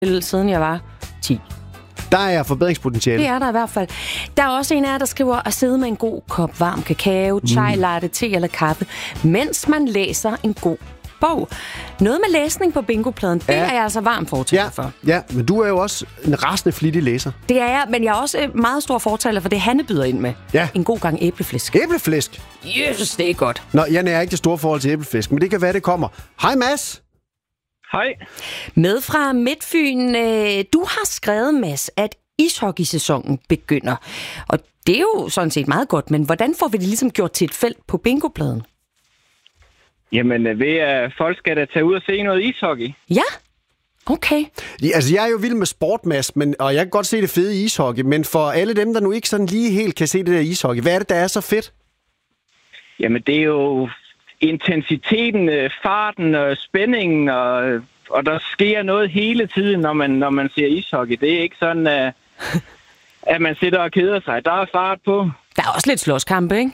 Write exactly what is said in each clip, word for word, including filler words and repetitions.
siden jeg var ti. Der er forbedringspotentiale. Det er der i hvert fald. Der er også en af jer, der skriver at sidde med en god kop varm kakao, chai, latte, te eller kaffe, mens man læser en god bog. Noget med læsning på bingopladen, det ja. er jeg altså varm fortaler ja. for. Ja, men du er jo også en rasende flittig læser. Det er jeg, men jeg er også meget stor fortaler for det, Hanne byder ind med. Ja. En god gang æbleflæsk. Æbleflæsk? Jesus, det er godt. Nå, jeg er ikke det store forhold til æbleflæsk, men det kan være, det kommer. Hej, Mads. Hej. Med fra Midtfyn. Øh, du har skrevet, Mads, at ishockeysæsonen begynder. Og det er jo sådan set meget godt, men hvordan får vi det ligesom gjort til et felt på bingopladen? Jamen, ved at folk skal da tage ud og se noget ishockey. Ja, okay. Ja, altså, jeg er jo vild med sport, Mads, men, og jeg kan godt se det fede i ishockey, men for alle dem, der nu ikke sådan lige helt kan se det der ishockey, hvad er det, der er så fedt? Jamen, det er jo intensiteten, farten og spændingen, og, og der sker noget hele tiden, når man, når man ser ishockey. Det er ikke sådan, at, at man sidder og keder sig. Der er fart på. Der er også lidt slåskampe, ikke?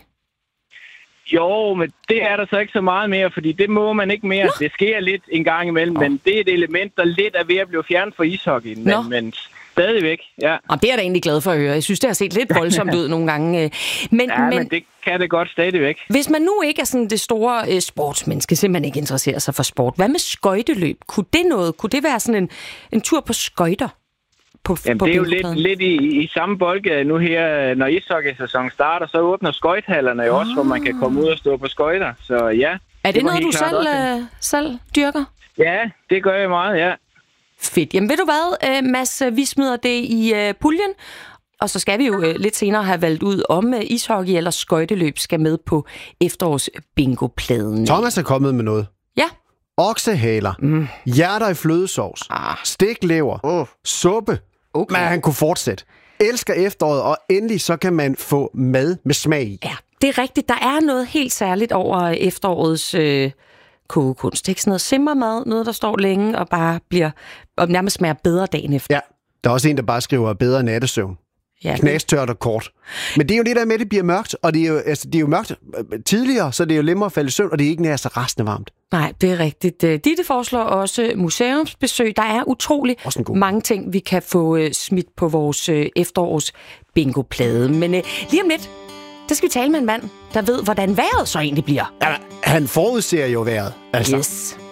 Jo, men det er der så ikke så meget mere, fordi det må man ikke mere. Nå. Det sker lidt en gang imellem, Nå. men det er et element, der lidt er ved at blive fjernet fra ishockey. Men, men stadigvæk, ja. Og det er jeg da egentlig glad for at høre. Jeg synes, det har set lidt voldsomt ud nogle gange. Men, ja, men, men det kan det godt stadigvæk. Hvis man nu ikke er sådan det store øh, sportsmenneske, simpelthen ikke interesserer sig for sport, hvad med skøjteløb? Kunne det noget? Kunne det være sådan en, en tur på skøjter? På, Jamen, på det er jo lidt, lidt i, i samme boldgade nu her, når ishockeysæsonen starter, så åbner skøjthallerne jo ah. også, hvor man kan komme ud og stå på skøjter. Så ja. Er det, det noget, du selv, øh, selv dyrker? Ja, det gør jeg meget, ja. Fedt. Jamen ved du hvad, Mads, vi smider det i uh, puljen, og så skal vi jo uh, lidt senere have valgt ud, om uh, ishockey eller skøjteløb skal med på efterårs bingopladen. Thomas er kommet med noget. Ja. Oksehaler, mm. hjerter i flødesovs, ah. stiklever, oh. suppe. Okay. Men han kunne fortsætte. Elsker efteråret, og endelig så kan man få mad med smag i. Ja, det er rigtigt. Der er noget helt særligt over efterårets øh, kogekunst. Det er ikke sådan noget simmermad, noget der står længe og bare bliver, og nærmest smager bedre dagen efter. Ja, der er også en, der bare skriver bedre nattesøvn. Ja, knastørt og kort. Men det er jo det der med, at det bliver mørkt, og det er jo, altså, det er jo mørkt tidligere, så det er jo nemmere at falde i søvn, og det er ikke nær så rasende varmt. Nej, det er rigtigt. Ditte foreslår også museumsbesøg. Der er utrolig mange ting, vi kan få uh, smidt på vores uh, efterårs bingoplade. Men uh, lige om lidt, der skal vi tale med en mand, der ved, hvordan vejret så egentlig bliver. Ja, han forudser jo vejret. Altså. Yes.